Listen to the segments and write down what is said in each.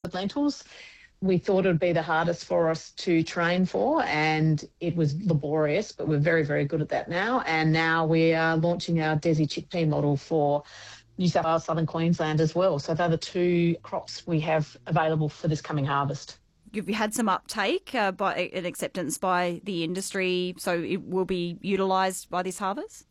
with lentils. We thought it would be the hardest for us to train for, and it was laborious, but we're very, very good at that now. And now we are launching our Desi chickpea model for New South Wales, Southern Queensland as well. So they're the two crops we have available for this coming harvest. You've had some uptake by an acceptance by the industry, so it will be utilised by this harvest?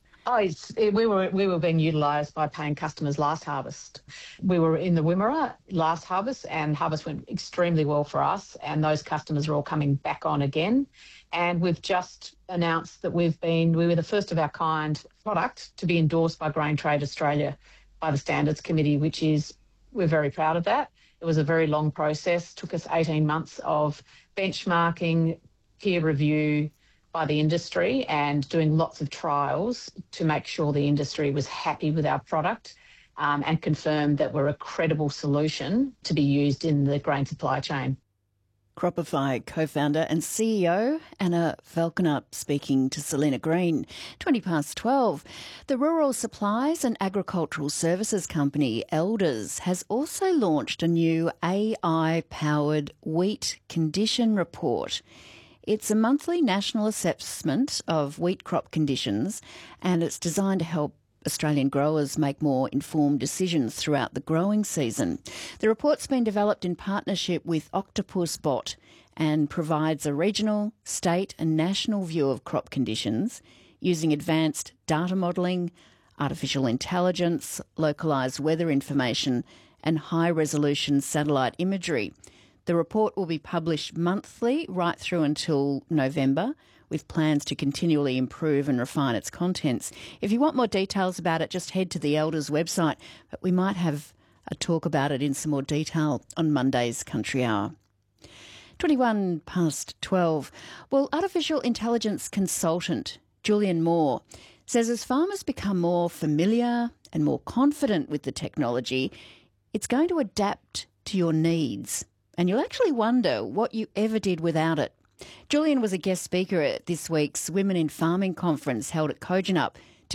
We were being utilised by paying customers last harvest. We were in the Wimmera last harvest, and harvest went extremely well for us, and those customers are all coming back on again. And we've just announced that we were the first of our kind product to be endorsed by Grain Trade Australia by the Standards Committee, we're very proud of that. It was a very long process, took us 18 months of benchmarking, peer review by the industry and doing lots of trials to make sure the industry was happy with our product and confirmed that we're a credible solution to be used in the grain supply chain. Cropify co-founder and CEO Anna Falconer speaking to Selena Green. 12:20. The Rural Supplies and Agricultural Services company Elders has also launched a new AI-powered wheat condition report. It's a monthly national assessment of wheat crop conditions, and it's designed to help Australian growers make more informed decisions throughout the growing season. The report's been developed in partnership with OctopusBot and provides a regional, state and national view of crop conditions using advanced data modelling, artificial intelligence, localised weather information and high-resolution satellite imagery. The report will be published monthly right through until November, with plans to continually improve and refine its contents. If you want more details about it, just head to the Elders website, but we might have a talk about it in some more detail on Monday's Country Hour. 12:21. Well, artificial intelligence consultant Julian Moore says as farmers become more familiar and more confident with the technology, it's going to adapt to your needs, and you'll actually wonder what you ever did without it. Julian was a guest speaker at this week's Women in Farming conference held at Kojonup,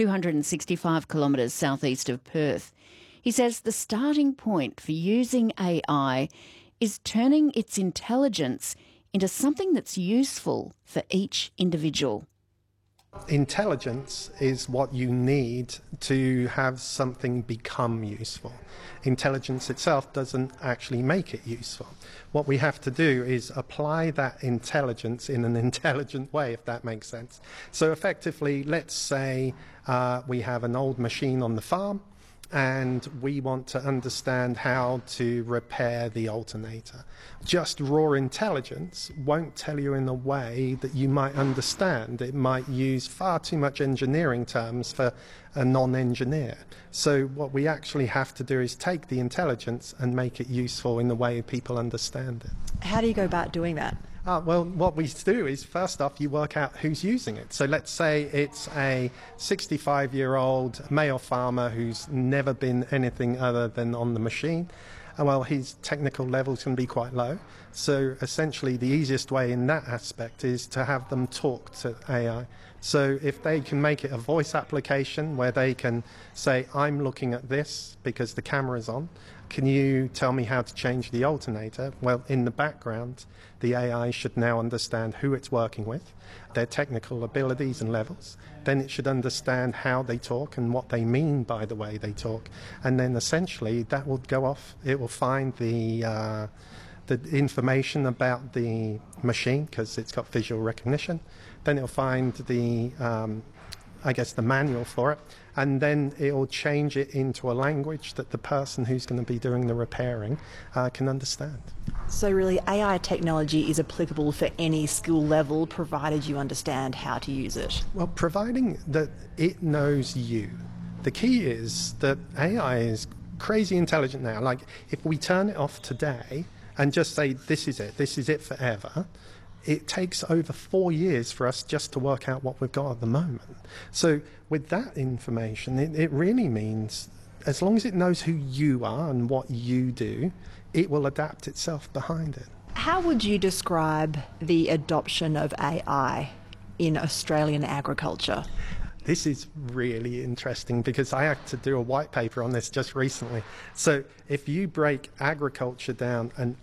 265 kilometres southeast of Perth. He says the starting point for using AI is turning its intelligence into something that's useful for each individual. Intelligence is what you need to have something become useful. Intelligence itself doesn't actually make it useful. What we have to do is apply that intelligence in an intelligent way, if that makes sense. So effectively, let's say we have an old machine on the farm and we want to understand how to repair the alternator. Just raw intelligence won't tell you in a way that you might understand. It might use far too much engineering terms for a non-engineer. So what we actually have to do is take the intelligence and make it useful in the way people understand it. How do you go about doing that? Well, what we do is, first off, you work out who's using it. So let's say it's a 65-year-old male farmer who's never been anything other than on the machine. Well, his technical levels can be quite low. So essentially, the easiest way in that aspect is to have them talk to AI. So if they can make it a voice application where they can say, I'm looking at this because the camera's on, can you tell me how to change the alternator? Well, in the background, the AI should now understand who it's working with, their technical abilities and levels. Then it should understand how they talk and what they mean by the way they talk. And then essentially that will go off. It will find the information about the machine because it's got visual recognition. Then it'll find the manual for it, and then it'll change it into a language that the person who's going to be doing the repairing can understand. So really, AI technology is applicable for any skill level, provided you understand how to use it? Well, providing that it knows you. The key is that AI is crazy intelligent now. Like, if we turn it off today and just say, this is it forever, it takes over 4 years for us just to work out what we've got at the moment. So with that information, it really means as long as it knows who you are and what you do, it will adapt itself behind it. How would you describe the adoption of AI in Australian agriculture? This is really interesting because I had to do a white paper on this just recently. So if you break agriculture down and